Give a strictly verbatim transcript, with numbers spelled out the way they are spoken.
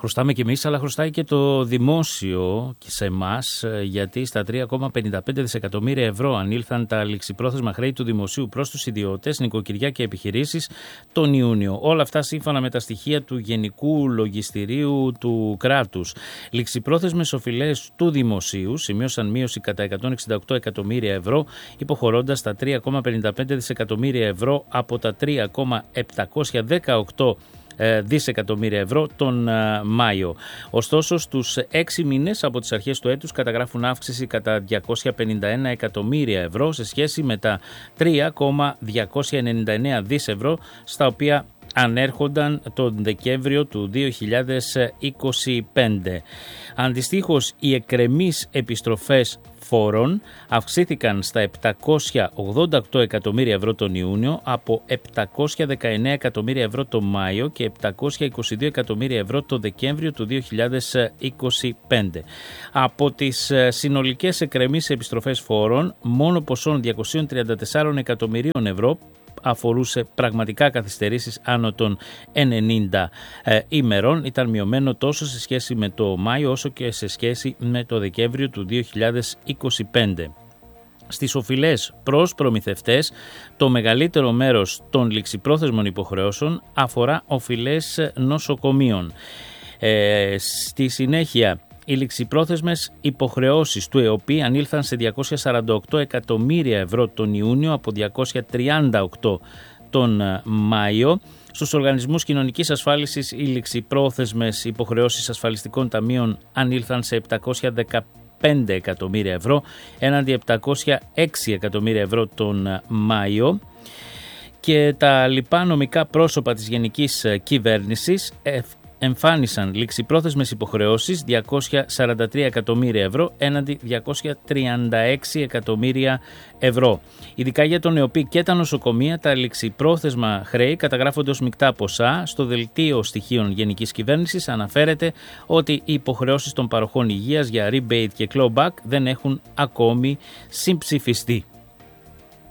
Χρωστάμε κι εμείς, αλλά χρωστάει και το δημόσιο σε εμάς, γιατί στα τρία κόμμα πενήντα πέντε δισεκατομμύρια ευρώ ανήλθαν τα ληξιπρόθεσμα χρέη του δημοσίου προς τους ιδιώτες, νοικοκυριά και επιχειρήσεις τον Ιούνιο. Όλα αυτά σύμφωνα με τα στοιχεία του Γενικού Λογιστηρίου του κράτους. Ληξιπρόθεσμες οφειλές του δημοσίου σημείωσαν μείωση κατά εκατόν εξήντα οκτώ εκατομμύρια ευρώ, υποχωρώντας τα τρία κόμμα πενήντα πέντε δισεκατομμύρια ευρώ από τα τρία κόμμα επτακόσια δεκαοκτώ δισεκατομμύρια ευρώ τον Μάιο. Ωστόσο, στους έξι μήνες από τις αρχές του έτους καταγράφουν αύξηση κατά διακόσια πενήντα ένα εκατομμύρια ευρώ σε σχέση με τα τρία κόμμα διακόσια ενενήντα εννέα δισεκατομμύρια ευρώ στα οποία ανέρχονταν τον Δεκέμβριο του δύο χιλιάδες είκοσι πέντε. Αντιστοίχως, οι εκκρεμείς επιστροφές φόρων αυξήθηκαν στα επτακόσια ογδόντα οκτώ εκατομμύρια ευρώ τον Ιούνιο από επτακόσια δεκαεννέα εκατομμύρια ευρώ τον Μάιο και επτακόσια είκοσι δύο εκατομμύρια ευρώ τον Δεκέμβριο του δύο χιλιάδες είκοσι πέντε. Από τις συνολικές εκκρεμείς επιστροφές φόρων, μόνο ποσόν διακόσια τριάντα τέσσερα εκατομμυρίων ευρώ αφορούσε πραγματικά καθυστερήσεις άνω των ενενήντα ε, ημερών. Ήταν μειωμένο τόσο σε σχέση με το Μάιο όσο και σε σχέση με το Δεκέμβριο του δύο χιλιάδες είκοσι πέντε. Στις οφειλές προς προμηθευτές, το μεγαλύτερο μέρος των ληξιπρόθεσμων υποχρεώσεων αφορά οφειλές νοσοκομείων. Ε, στη συνέχεια, οι ληξιπρόθεσμες υποχρεώσεις του ΕΟΠΗ ανήλθαν σε διακόσια σαράντα οκτώ εκατομμύρια ευρώ τον Ιούνιο από διακόσια τριάντα οκτώ τον Μάιο. Στους οργανισμούς κοινωνικής ασφάλισης, οι ληξιπρόθεσμες υποχρεώσεις ασφαλιστικών ταμείων ανήλθαν σε επτακόσια δεκαπέντε εκατομμύρια ευρώ έναντι επτακόσια έξι εκατομμύρια ευρώ τον Μάιο. Και τα λοιπά νομικά πρόσωπα της γενικής κυβέρνησης εμφάνισαν ληξιπρόθεσμες υποχρεώσεις διακόσια σαράντα τρία εκατομμύρια ευρώ έναντι διακόσια τριάντα έξι εκατομμύρια ευρώ. Ειδικά για τον ΕΟΠΗ και τα νοσοκομεία, τα ληξιπρόθεσμα χρέη καταγράφονται ως μεικτά ποσά. Στο δελτίο στοιχείων γενικής κυβέρνησης αναφέρεται ότι οι υποχρεώσεις των παροχών υγείας για rebate και clawback δεν έχουν ακόμη συμψηφιστεί.